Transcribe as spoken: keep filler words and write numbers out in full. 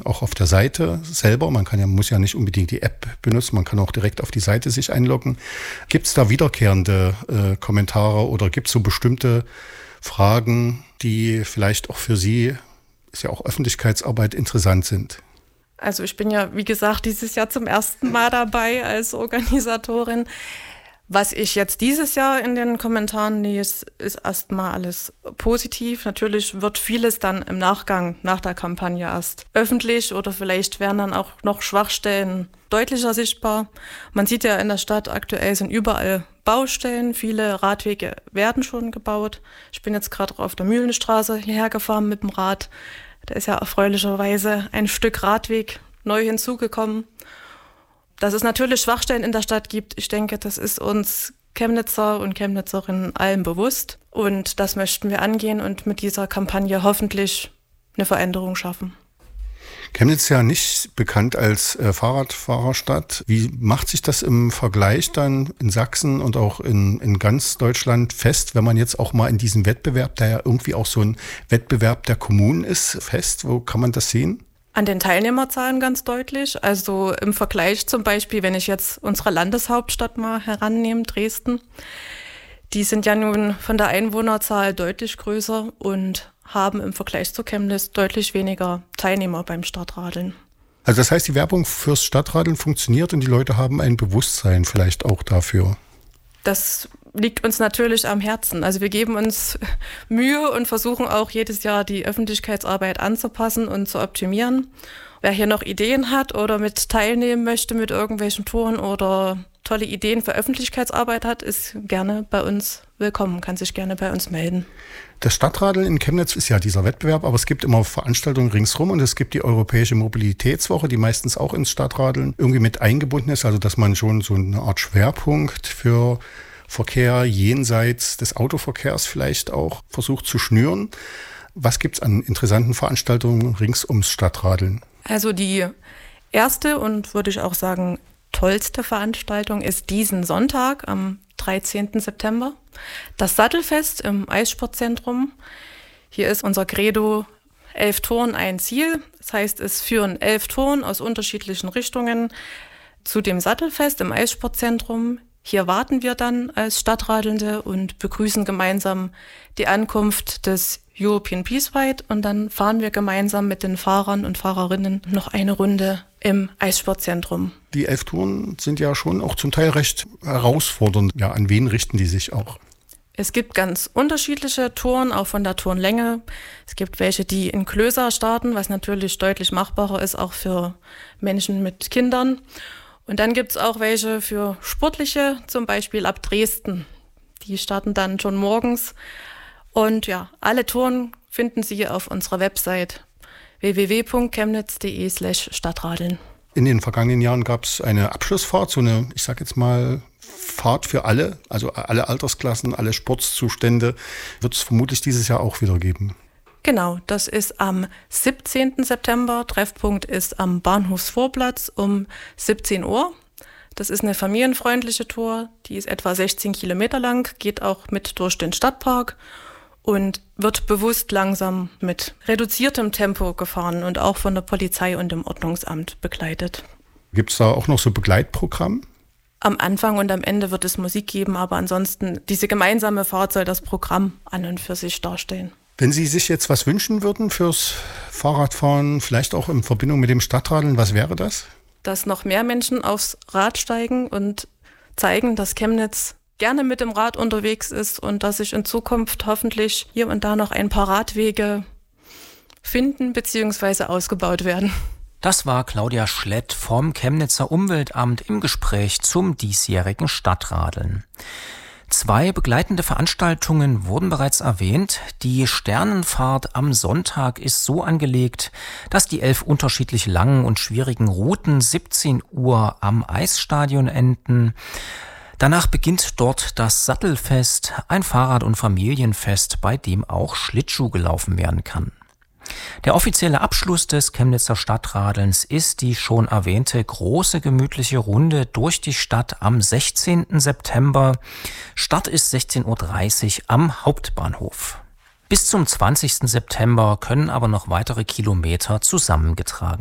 auch auf der Seite selber. Man kann ja, muss ja nicht unbedingt die App benutzen, man kann auch direkt auf die Seite sich einloggen. Gibt es da wiederkehrende äh, Kommentare oder gibt es so bestimmte Fragen, die vielleicht auch für Sie, ist ja auch Öffentlichkeitsarbeit, interessant sind? Also ich bin ja, wie gesagt, dieses Jahr zum ersten Mal dabei als Organisatorin. Was ich jetzt dieses Jahr in den Kommentaren lese, ist erstmal alles positiv. Natürlich wird vieles dann im Nachgang, nach der Kampagne erst öffentlich oder vielleicht werden dann auch noch Schwachstellen deutlicher sichtbar. Man sieht ja in der Stadt aktuell sind überall Baustellen, viele Radwege werden schon gebaut. Ich bin jetzt gerade auf der Mühlenstraße hierher gefahren mit dem Rad. Da ist ja erfreulicherweise ein Stück Radweg neu hinzugekommen. Dass es natürlich Schwachstellen in der Stadt gibt, ich denke, das ist uns Chemnitzer und Chemnitzerinnen allen bewusst. Und das möchten wir angehen und mit dieser Kampagne hoffentlich eine Veränderung schaffen. Chemnitz ist ja nicht bekannt als äh, Fahrradfahrerstadt. Wie macht sich das im Vergleich dann in Sachsen und auch in, in ganz Deutschland fest, wenn man jetzt auch mal in diesem Wettbewerb, der ja irgendwie auch so ein Wettbewerb der Kommunen ist, fest? Wo kann man das sehen? An den Teilnehmerzahlen ganz deutlich. Also im Vergleich zum Beispiel, wenn ich jetzt unsere Landeshauptstadt mal herannehme, Dresden, die sind ja nun von der Einwohnerzahl deutlich größer und haben im Vergleich zu Chemnitz deutlich weniger Teilnehmer beim Stadtradeln. Also das heißt, die Werbung fürs Stadtradeln funktioniert und die Leute haben ein Bewusstsein vielleicht auch dafür. Das liegt uns natürlich am Herzen. Also wir geben uns Mühe und versuchen auch jedes Jahr die Öffentlichkeitsarbeit anzupassen und zu optimieren. Wer hier noch Ideen hat oder mit teilnehmen möchte mit irgendwelchen Touren oder tolle Ideen für Öffentlichkeitsarbeit hat, ist gerne bei uns willkommen, kann sich gerne bei uns melden. Das Stadtradeln in Chemnitz ist ja dieser Wettbewerb, aber es gibt immer Veranstaltungen ringsrum und es gibt die Europäische Mobilitätswoche, die meistens auch ins Stadtradeln irgendwie mit eingebunden ist, also dass man schon so eine Art Schwerpunkt für Verkehr jenseits des Autoverkehrs vielleicht auch versucht zu schnüren. Was gibt es an interessanten Veranstaltungen rings ums Stadtradeln? Also die erste und würde ich auch sagen tollste Veranstaltung ist diesen Sonntag am dreizehnten September. Das Sattelfest im Eissportzentrum. Hier ist unser Credo elf Touren, ein Ziel. Das heißt, es führen elf Touren aus unterschiedlichen Richtungen zu dem Sattelfest im Eissportzentrum. Hier warten wir dann als Stadtradelnde und begrüßen gemeinsam die Ankunft des European Peace Ride und dann fahren wir gemeinsam mit den Fahrern und Fahrerinnen noch eine Runde im Eissportzentrum. Die elf Touren sind ja schon auch zum Teil recht herausfordernd. Ja, an wen richten die sich auch? Es gibt ganz unterschiedliche Touren, auch von der Tourenlänge. Es gibt welche, die in Klöser starten, was natürlich deutlich machbarer ist, auch für Menschen mit Kindern. Und dann gibt es auch welche für Sportliche, zum Beispiel ab Dresden. Die starten dann schon morgens. Und ja, alle Touren finden Sie auf unserer Website w w w punkt chemnitz punkt d e slash stadtradeln. In den vergangenen Jahren gab es eine Abschlussfahrt, so eine, ich sag jetzt mal, Fahrt für alle, also alle Altersklassen, alle Sportzustände. Wird es vermutlich dieses Jahr auch wieder geben. Genau, das ist am siebzehnten September. Treffpunkt ist am Bahnhofsvorplatz um siebzehn Uhr. Das ist eine familienfreundliche Tour, die ist etwa sechzehn Kilometer lang, geht auch mit durch den Stadtpark und wird bewusst langsam mit reduziertem Tempo gefahren und auch von der Polizei und dem Ordnungsamt begleitet. Gibt es da auch noch so Begleitprogramm? Am Anfang und am Ende wird es Musik geben, aber ansonsten diese gemeinsame Fahrt soll das Programm an und für sich darstellen. Wenn Sie sich jetzt was wünschen würden fürs Fahrradfahren, vielleicht auch in Verbindung mit dem Stadtradeln, was wäre das? Dass noch mehr Menschen aufs Rad steigen und zeigen, dass Chemnitz gerne mit dem Rad unterwegs ist und dass sich in Zukunft hoffentlich hier und da noch ein paar Radwege finden bzw. ausgebaut werden. Das war Claudia Schlett vom Chemnitzer Umweltamt im Gespräch zum diesjährigen Stadtradeln. Zwei begleitende Veranstaltungen wurden bereits erwähnt. Die Sternenfahrt am Sonntag ist so angelegt, dass die elf unterschiedlich langen und schwierigen Routen siebzehn Uhr am Eisstadion enden. Danach beginnt dort das Sattelfest, ein Fahrrad- und Familienfest, bei dem auch Schlittschuh gelaufen werden kann. Der offizielle Abschluss des Chemnitzer Stadtradelns ist die schon erwähnte große gemütliche Runde durch die Stadt am sechzehnten September. Start ist sechzehn Uhr dreißig am Hauptbahnhof. Bis zum zwanzigsten September können aber noch weitere Kilometer zusammengetragen